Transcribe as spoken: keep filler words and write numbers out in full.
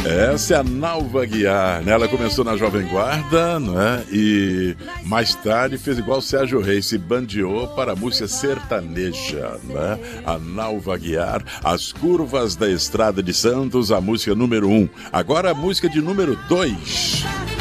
Essa é a Nalva Aguiar, né? Ela começou na Jovem Guarda, né? E mais tarde fez igual o Sérgio Reis, se bandeou para a música sertaneja, né? A Nalva Aguiar, As Curvas da Estrada de Santos, a música número um. Agora a música de número dois.